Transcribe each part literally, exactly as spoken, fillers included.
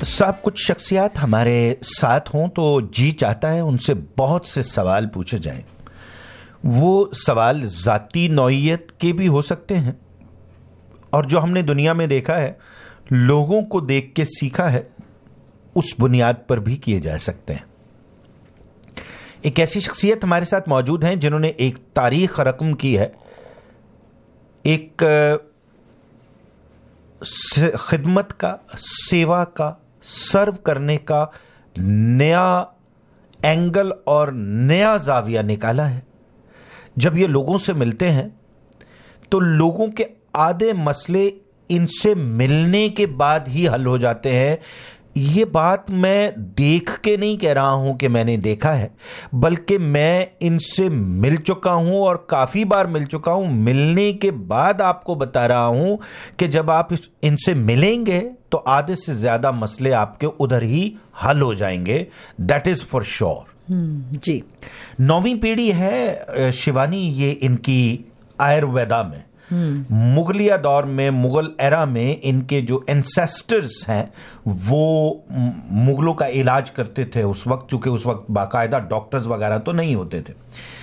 साहब, कुछ शख्सियात हमारे साथ हों तो जी चाहता है उनसे बहुत से सवाल पूछे जाएं। वो सवाल जाती नौइयत के भी हो सकते हैं और जो हमने दुनिया में देखा है, लोगों को देख के सीखा है, उस बुनियाद पर भी किए जा सकते हैं। एक ऐसी शख्सियत हमारे साथ मौजूद हैं जिन्होंने एक तारीख रकम की है, एक खिदमत का, सेवा का, सर्व करने का नया एंगल और नया जाविया निकाला है। जब ये लोगों से मिलते हैं तो लोगों के आधे मसले इनसे मिलने के बाद ही हल हो जाते हैं। ये बात मैं देख के नहीं कह रहा हूं कि मैंने देखा है, बल्कि मैं इनसे मिल चुका हूं और काफी बार मिल चुका हूं। मिलने के बाद आपको बता रहा हूं कि जब आप इनसे मिलेंगे तो आधे से ज्यादा मसले आपके उधर ही हल हो जाएंगे। That is for sure. जी, नौवीं पीढ़ी है शिवानी, ये इनकी आयुर्वेदा में, मुगलिया दौर में, मुगल एरा में इनके जो एंसेस्टर्स हैं वो मुगलों का इलाज करते थे उस वक्त, क्योंकि उस वक्त बाकायदा डॉक्टर्स वगैरह तो नहीं होते थे।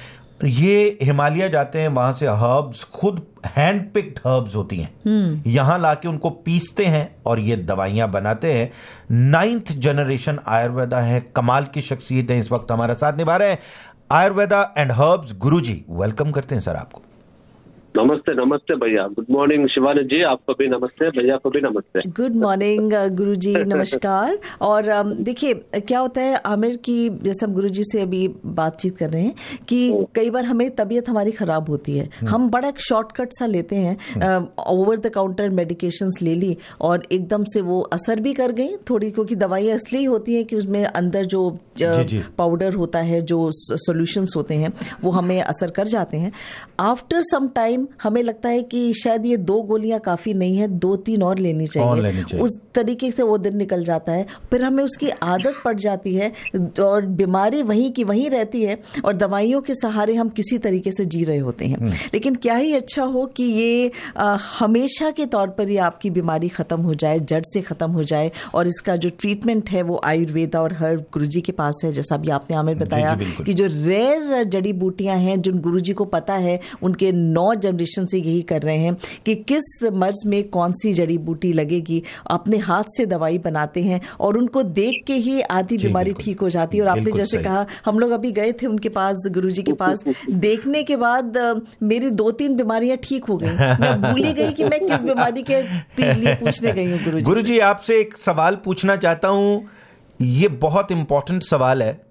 ये हिमालय जाते हैं, वहां से हर्ब्स, खुद हैंड पिक्ड हर्ब्स होती हैं, यहां लाके उनको पीसते हैं और ये दवाइयां बनाते हैं। नाइन्थ जनरेशन आयुर्वेदा है। कमाल की शख्सियत है, इस वक्त हमारा साथ निभा रहे हैं Ayurveda and herbs Guruji. Welcome करते हैं सर आपको। नमस्ते नमस्ते भैया, गुड मॉर्निंग शिवानी जी, आपको भी नमस्ते, भैया को भी नमस्ते। गुड मॉर्निंग गुरुजी, नमस्कार। और देखिए क्या होता है आमिर की, जैसे हम गुरुजी से अभी बातचीत कर रहे हैं कि कई बार हमें तबीयत हमारी खराब होती है, हम बड़ा एक शॉर्टकट सा लेते हैं, ओवर द काउंटर मेडिकेशंस ले ली और एकदम से वो असर भी कर गई थोड़ी, क्योंकि दवाइयाँ इसलिए होती हैं कि उसमें अंदर जो पाउडर होता है, जो सॉल्यूशंस होते हैं, वो हमें असर कर जाते हैं। आफ्टर सम टाइम हमें लगता है कि शायद ये दो गोलियां काफी नहीं है, दो तीन और लेनी चाहिए, और लेनी चाहिए। उस तरीके से वो दिन निकल जाता है, फिर हमें उसकी आदत पड़ जाती है और बीमारी वहीं की वहीं रहती है और दवाइयों के सहारे हम किसी तरीके से जी रहे होते हैं। लेकिन क्या ही अच्छा हो कि ये आ, हमेशा के तौर पर ये आपकी बीमारी खत्म हो जाए, जड़ से खत्म हो जाए, और इसका जो ट्रीटमेंट है वो आयुर्वेदा और हर्ब गुरुजी के पास है। जैसा भी आपने हमें बताया कि जो रेयर जड़ी बूटियां हैं, जो गुरुजी को पता है, उनके नौ जनरेशन से यही कर रहे हैं कि किस मर्ज में कौन सी जड़ी बूटी लगेगी, अपने हाथ से दवाई बनाते हैं और उनको देख के ही आधी बीमारी ठीक हो जाती है। और आपने जैसे कहा, हम लोग अभी गए थे उनके पास, गुरुजी के पास, देखने के बाद मेरी दो तीन बीमारियां ठीक हो गई। मैं भूल ही गई कि मैं किस बीमारी के लिए पूछने गई हूँ गुरुजी। गुरुजी, आपसे एक सवाल पूछना चाहता हूँ, ये बहुत इंपॉर्टेंट सवाल है।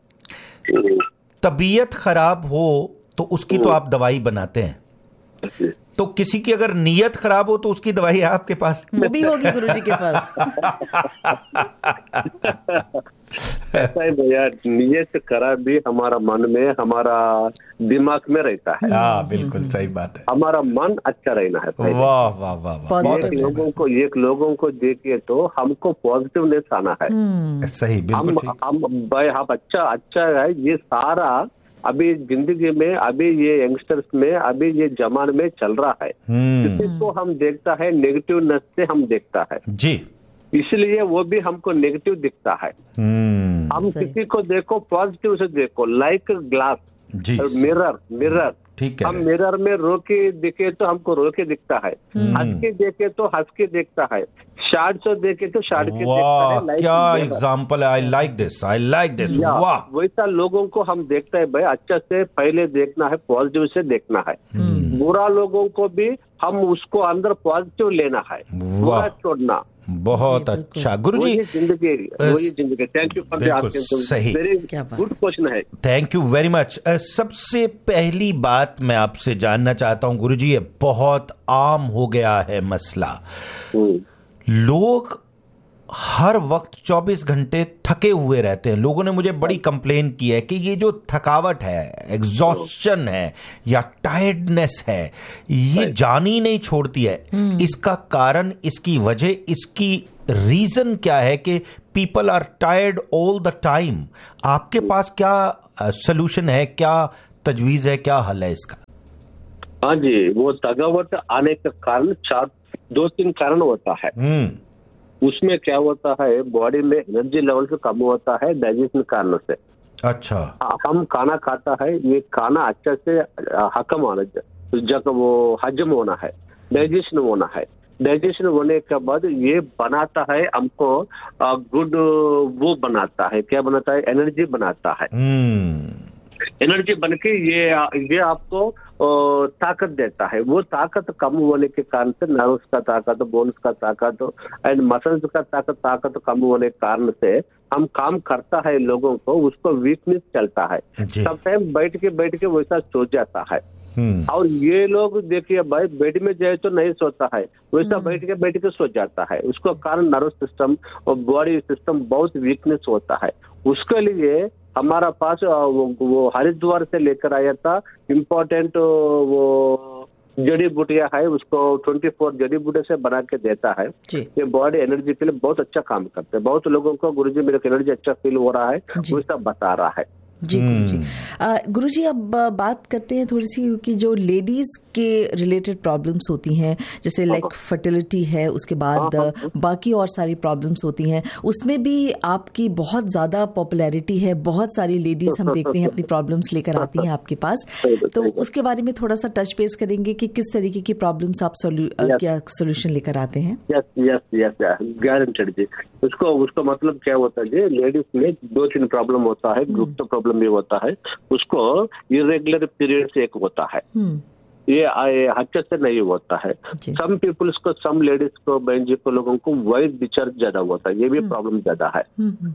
तबीयत खराब हो तो उसकी तो आप दवाई बनाते हैं, तो किसी की अगर नीयत खराब हो तो उसकी दवाई है आपके पास? वो भी होगी गुरुजी के पास। ऐसा ही भैया, नीयत खराब भी हमारा मन में, हमारा दिमाग में रहता है। हाँ, बिल्कुल सही बात है। हमारा मन अच्छा रहना है। वाह वाह वाह वाह। बहुत लोगों को, एक लोगों को देखिए तो हमको पॉजिटिवनेस आना है। सही, बिल्कुल ठीक। हम हम भाई हम अच्छा अच्छा है, ये सारा अभी जिंदगी में, अभी ये यंगस्टर्स में, अभी ये जमाने में चल रहा है। किसी को हम देखता है नेगेटिवनेस से हम देखता है जी, इसलिए वो भी हमको नेगेटिव दिखता है। हम किसी को देखो पॉजिटिव से देखो, लाइक ग्लास, मिरर मिरर ठीक है। हम मिरर में रो के देखे तो हमको रो के दिखता है, हंस के देखे तो हंस के देखता है, शार्ट से देखे तो शार्ट के देखता है। क्या एग्जांपल है, I like this, I like this. वाह, वैसा लोगों को हम देखते हैं भाई, अच्छा से पहले देखना है, पॉजिटिव से देखना है। बुरा लोगों को भी हम उसको अंदर पॉजिटिव लेना है, बुरा छोड़ना। बहुत अच्छा गुरुजी, जिंदगी वही जिंदगी। थैंक यू फॉर द सही, गुड क्वेश्चन है। Thank you very much. सबसे पहली बात मैं आपसे जानना चाहता हूं गुरुजी, ये बहुत आम हो गया है मसला, लोग हर वक्त चौबीस घंटे थके हुए रहते हैं। लोगों ने मुझे बड़ी कंप्लेन की है कि ये जो थकावट है, एग्जॉस्शन है या टायर्डनेस है, ये जान ही नहीं छोड़ती है। इसका कारण, इसकी वजह, इसकी रीजन क्या है कि people are tired all the time? आपके पास क्या सोल्यूशन है, क्या तजवीज है, क्या हल है इसका? हाँ जी, वो थकावट आने का कारण चार दो तीन कारण होता है। उसमें क्या होता है, बॉडी में एनर्जी लेवल से कम होता है डाइजेशन कारण से। अच्छा, हम खाना खाता है, ये खाना अच्छे से हकम होना, जब वो हजम होना है, डाइजेशन होना है। डाइजेशन होने के बाद ये बनाता है हमको गुड, वो बनाता है, क्या बनाता है, एनर्जी बनाता है। एनर्जी बन के ये ये आपको ताकत देता है। वो ताकत कम होने के कारण से नर्व्स का ताकत, बोन्स का ताकत एंड मसल्स का ताकत ताकत कम होने के कारण से हम काम करता है लोगों को, उसको वीकनेस चलता है। समटाइम बैठ के बैठ के वैसा सो जाता है। और ये लोग देखिए भाई, बेड में जाए तो नहीं सोता है, वैसा बैठ के बैठ के सो जाता है। उसको कारण नर्व सिस्टम और बॉडी सिस्टम बहुत वीकनेस होता है। उसके लिए हमारा पास वो, वो हरिद्वार से लेकर आया था इम्पोर्टेंट वो जड़ी बूटियां है, उसको चौबीस जड़ी बूटे से बना के देता है। ये बॉडी एनर्जी के लिए बहुत अच्छा काम करते हैं। बहुत लोगों को गुरुजी मेरे को एनर्जी अच्छा फील हो रहा है, वो सब बता रहा है। जी गुरुजी, गुरुजी अब बात करते हैं थोड़ी सी कि जो लेडीज के रिलेटेड प्रॉब्लम्स होती हैं, जैसे लाइक फर्टिलिटी है, उसके बाद बाकी और सारी प्रॉब्लम्स होती हैं, उसमें भी आपकी बहुत ज़्यादा पॉपुलैरिटी है। बहुत सारी लेडीज हम देखते हैं अपनी प्रॉब्लम्स लेकर आती हैं आपके पास, तो उसके बारे में थोड़ा सा टच बेस करेंगे कि किस तरीके की प्रॉब्लम्स आप क्या सोल्यूशन लेकर आते हैं। यस यस यस गारंटेड जी। उसको उसको मतलब क्या होता है जी, लेडीज में दो तीन प्रॉब्लम होता है, ग्रुप तो प्रॉब्लम भी होता है। उसको इरेगुलर पीरियड से एक होता है, ये अच्छे से नहीं होता है। सम पीपल्स को, सम लेडीज को, बहन जी को, लोगों को वाइट डिस्चार्ज ज्यादा होता है, ये भी प्रॉब्लम ज्यादा है।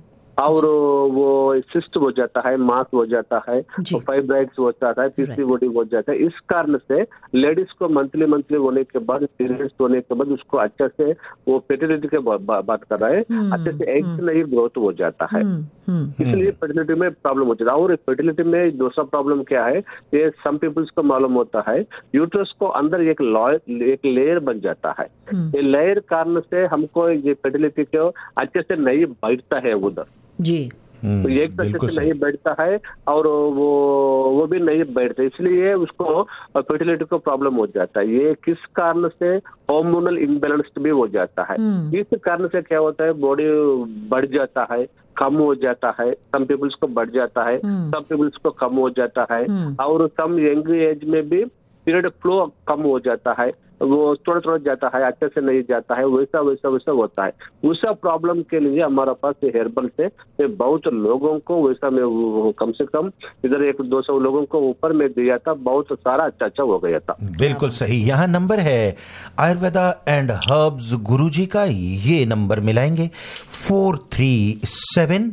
और वो सिस्ट हो जाता है, मास हो जाता है, फाइब्राइड्स हो जाता है, पीसीओडी हो जाता है। इस कारण से लेडीज को मंथली मंथली होने के बाद, पीरियड्स होने के बाद उसको अच्छे से, वो फर्टिलिटी के बात कर रहा है, अच्छे से एग्स नहीं ग्रोथ हो जाता है, इसलिए फर्टिलिटी में प्रॉब्लम हो जाता है। और फर्टिलिटी में दूसरा प्रॉब्लम क्या है, ये सम पीपल्स को मालूम होता है, यूट्रस को अंदर एक एक लेयर बन जाता है। ये लेयर कारण से हमको ये फर्टिलिटी को अच्छे से नहीं बैठता है उधर जी, तो एक तरह से नहीं बैठता है, और वो वो भी नहीं बैठता, इसलिए उसको फर्टिलिटी को प्रॉब्लम हो जाता है। ये किस कारण से, हार्मोनल इम्बैलेंस भी हो जाता है। इस कारण से क्या होता है, बॉडी बढ़ जाता है, कम हो जाता है। सम पीपल्स को बढ़ जाता है, सम पीपल्स को कम हो जाता है। और सम यंग एज में भी पीरियड फ्लो कम हो जाता है, वो थोड़ा थोड़ा जाता है, अच्छे से नहीं जाता है, वैसा वैसा वैसा होता है। उसा प्रॉब्लम के लिए हमारा पास हेर्बल से मैं बहुत लोगों को वैसा मैं कम से कम इधर एक दो सौ लोगों को ऊपर में दिया था, बहुत सारा अच्छा अच्छा हो गया था। बिल्कुल सही। यहाँ नंबर है आयुर्वेदा एंड हर्ब्स गुरुजी का, ये नंबर मिलाएंगे four three seven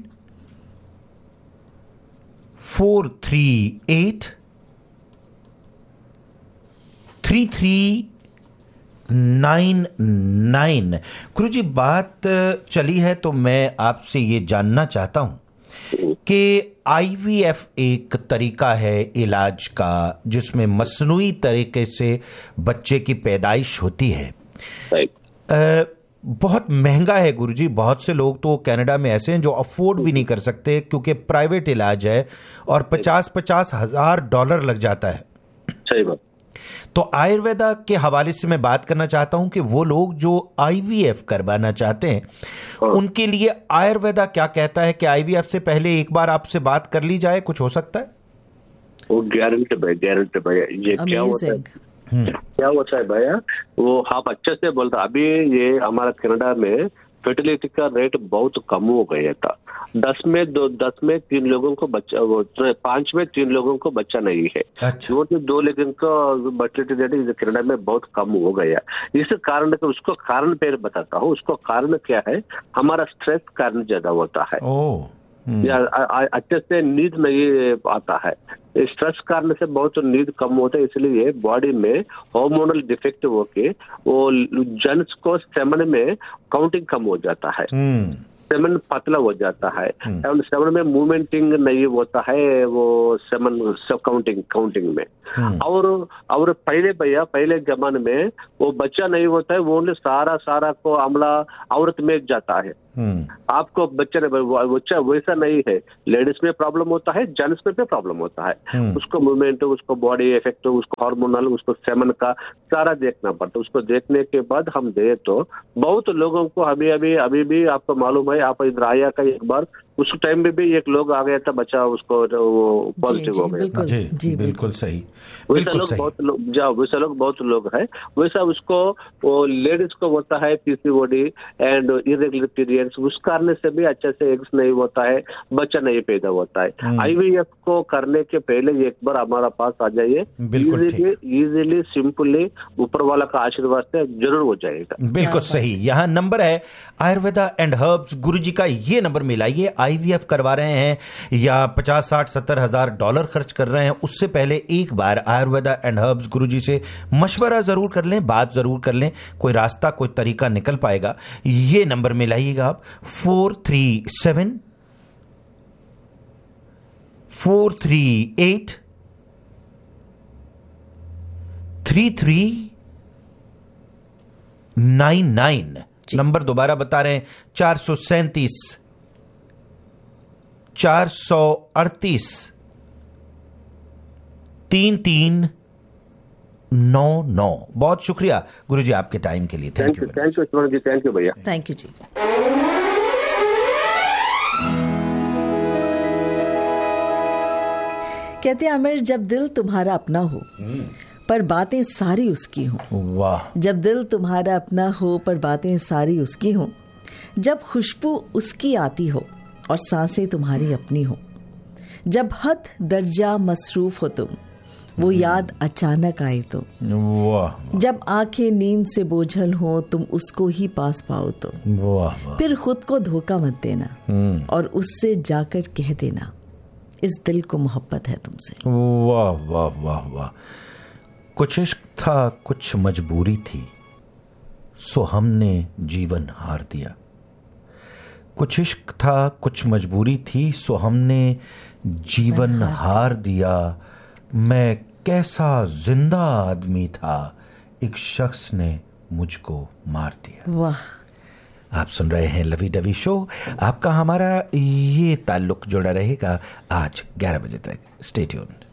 four three eight three three nine nine. गुरुजी बात चली है तो मैं आपसे ये जानना चाहता हूं कि आईवीएफ एक तरीका है इलाज का जिसमें मसनूई तरीके से बच्चे की पैदाइश होती है। आ, बहुत महंगा है गुरुजी। बहुत से लोग तो कनाडा में ऐसे हैं जो अफोर्ड भी नहीं कर सकते क्योंकि प्राइवेट इलाज है और पचास पचास हजार डॉलर लग जाता है। सही बात। तो आयुर्वेदा के हवाले से मैं बात करना चाहता हूं कि वो लोग जो आईवीएफ करवाना चाहते हैं उनके लिए आयुर्वेदा क्या कहता है कि आईवीएफ से पहले एक बार आपसे बात कर ली जाए, कुछ हो सकता है? वो गारंटी भाई, गारंटी भाई। ये क्या होता है, क्या होता है भैया, वो आप अच्छे से बोलते। अभी ये हमारा कनाडा में फर्टिलिटी का रेट बहुत कम हो गया था। दस में दो दस में तीन लोगों को बच्चा, वो पांच में तीन लोगों को बच्चा नहीं है। अच्छा। दो दो लोगों को फर्टिलिटी रेट कनाडा में बहुत कम हो गया। इस कारण का उसको कारण पे बताता हूँ। उसको कारण क्या है, हमारा स्ट्रेस कारण ज्यादा होता है। ओ या अच्छे से नींद नहीं आता है। स्ट्रेस कारण से बहुत नींद कम होता है, इसलिए बॉडी में हार्मोनल डिफेक्ट होके वो जन्स को सेमन में काउंटिंग कम हो जाता है, सेमन पतला हो जाता है, सेमन में मूवमेंटिंग नहीं होता है वो सेमन सब काउंटिंग काउंटिंग में। और और पहले भैया पहले जमाने में वो बच्चा नहीं होता है, वो ओनली सारा सारा को अमला औरत में जाता है। आपको बच्चा बच्चा वैसा नहीं है। लेडीज में प्रॉब्लम होता है, जेंट्स में भी प्रॉब्लम होता है। उसको मूवमेंट, उसको बॉडी इफेक्ट, उसको हार्मोनल, उसको सेमन का सारा देखना पड़ता है। उसको देखने के बाद हम दे तो बहुत लोगों को अभी अभी अभी भी आपको मालूम है, आप इधर आया का एक बार उस टाइम में भी एक लोग आ गया था, बच्चा उसको वो पॉजिटिव हो गया। जी, जी बिल्कुल सही। वैसा लोग बहुत लोग जाओ वैसा लोग बहुत लोग है। वैसा उसको वो लेडीज को होता है पीसीओडी एंड इरेगुलर पीरियड्स, उस कारण से भी अच्छे से एग्स नहीं होता है, बच्चा नहीं पैदा होता है। आईवीएफ को करने के पहले एक बार हमारा पास आ जाइए, इजीली सिंपली ऊपर वाला का आशीर्वाद से जरूर हो जाएगा। बिल्कुल सही। यहाँ नंबर है आयुर्वेदा एंड हर्ब्स, गुरुजी का ये नंबर मिलाइए। आईवीएफ करवा रहे हैं या पचास साठ सत्तर हजार डॉलर खर्च कर रहे हैं, उससे पहले एक बार आयुर्वेदा एंड हर्ब्स गुरुजी से मशवरा जरूर कर लें, बात जरूर कर लें, कोई रास्ता कोई तरीका निकल पाएगा। ये नंबर मिलाइएगा आप, four three seven four three eight three three nine nine. Number दोबारा बता रहे हैं, चार सौ सैंतीस चार सौ अड़तीस तीन तीन नौ नौ। बहुत शुक्रिया गुरुजी आपके टाइम के लिए। Thank you thank you Suman ji, thank you भैया, थैंक यू जी। कहते हैं आमिर, जब दिल तुम्हारा अपना हो पर बातें सारी उसकी हो। वाह। जब दिल तुम्हारा अपना हो पर बातें सारी उसकी हो, जब खुशबू उसकी आती हो और सांसें तुम्हारी अपनी हो, जब हद दर्जा मसरूफ हो तुम, वो याद अचानक आए तो, वाह। जब आंखें नींद से बोझल हो तुम उसको ही पास पाओ तो, वाह। फिर खुद को धोखा मत देना और उससे जाकर कह देना, इस दिल को मोहब्बत है तुमसे। वाह वाह वाह वाह। कुछ इश्क था कुछ मजबूरी थी, सो हमने जीवन हार दिया। कुछ इश्क था कुछ मजबूरी थी, सो हमने जीवन हार दिया। मैं कैसा जिंदा आदमी था, एक शख्स ने मुझको मार दिया। वाह। आप सुन रहे हैं लवी डवी शो। आपका हमारा ये ताल्लुक जुड़ा रहेगा आज ग्यारह बजे तक। Stay tuned.